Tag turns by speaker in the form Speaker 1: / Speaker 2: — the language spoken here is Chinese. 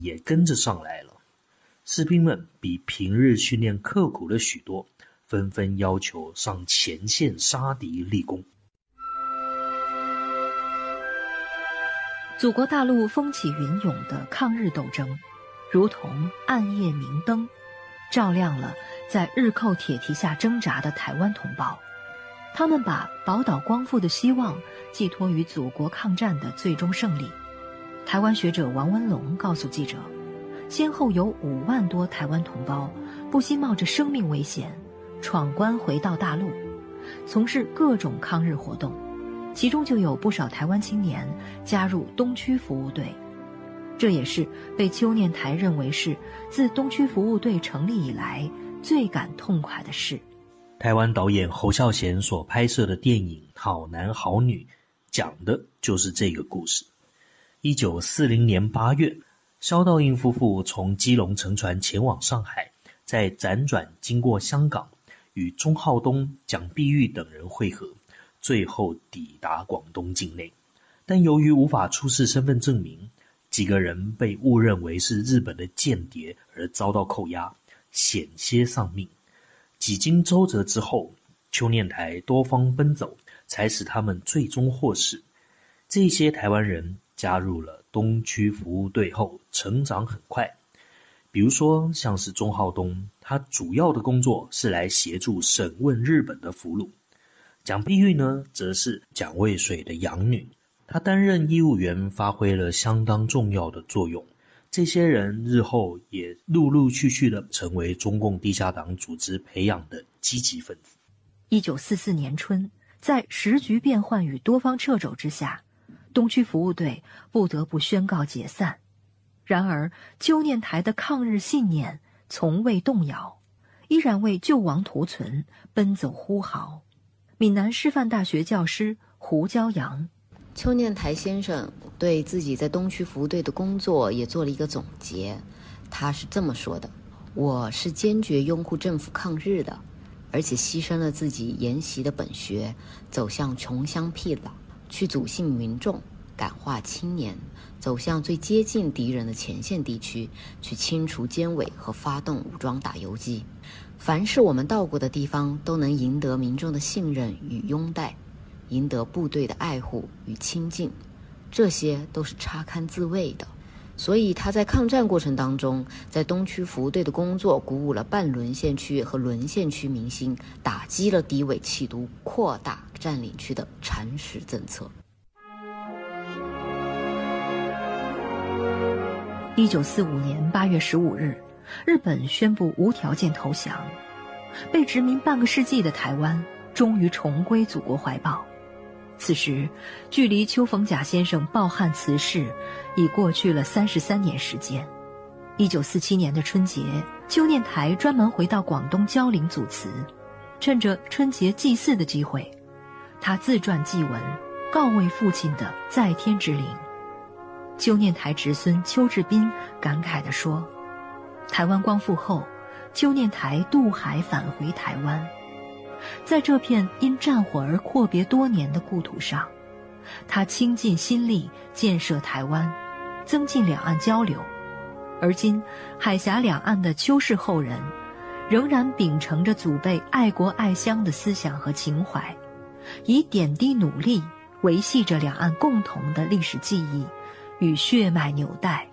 Speaker 1: 也跟着上来了。士兵们比平日训练刻苦了许多，纷纷要求上前线杀敌立功。
Speaker 2: 祖国大陆风起云涌的抗日斗争，如同暗夜明灯，照亮了在日寇铁蹄下挣扎的台湾同胞。他们把宝岛光复的希望寄托于祖国抗战的最终胜利。台湾学者王文龙告诉记者，先后有5万多台湾同胞不惜冒着生命危险闯关回到大陆，从事各种抗日活动，其中就有不少台湾青年加入东区服务队。这也是被邱念台认为是自东区服务队成立以来最感痛快的事。
Speaker 1: 台湾导演侯孝贤所拍摄的电影《好男好女》讲的就是这个故事。1940年8月，萧道印夫妇从基隆乘船前往上海，再辗转经过香港，与钟浩东、蒋碧玉等人会合，最后抵达广东境内。但由于无法出示身份证明，几个人被误认为是日本的间谍而遭到扣押，险些丧命。几经周折之后，邱念台多方奔走，才使他们最终获释。这些台湾人加入了东区服务队后成长很快，比如说像是钟浩东，他主要的工作是来协助审问日本的俘虏。蒋碧玉呢，则是蒋渭水的养女，她担任医务员发挥了相当重要的作用。这些人日后也陆陆续续地成为中共地下党组织培养的积极分子。
Speaker 2: 1944年春，在时局变幻与多方掣肘之下，东区服务队不得不宣告解散。然而邱念台的抗日信念从未动摇，依然为救亡图存奔走呼号。闽南师范大学教师胡骄阳，
Speaker 3: 邱念台先生对自己在东区服务队的工作也做了一个总结，他是这么说的：我是坚决拥护政府抗日的，而且牺牲了自己研习的本学，走向穷乡僻壤，去阻信民众，感化青年，走向最接近敌人的前线地区，去清除奸伪和发动武装打游击。凡是我们到过的地方，都能赢得民众的信任与拥戴，赢得部队的爱护与亲近，这些都是插堪自卫的。所以他在抗战过程当中，在东区服务队的工作鼓舞了半沦陷区和沦陷区民心，打击了敌伪企图扩大占领区的蚕食政策。
Speaker 2: 1945年8月15日，日本宣布无条件投降，被殖民半个世纪的台湾终于重归祖国怀抱。此时，距离邱逢甲先生抱憾辞世已过去了33年时间。1947年的春节，邱念台专门回到广东蕉岭祖祠，趁着春节祭祀的机会，他自传祭文，告慰父亲的在天之灵。邱念台侄孙邱志斌感慨地说，台湾光复后，邱念台渡海返回台湾，在这片因战火而阔别多年的故土上，他倾尽心力建设台湾，增进两岸交流。而今海峡两岸的邱氏后人仍然秉承着祖辈爱国爱乡的思想和情怀，以点滴努力维系着两岸共同的历史记忆与血脉纽带。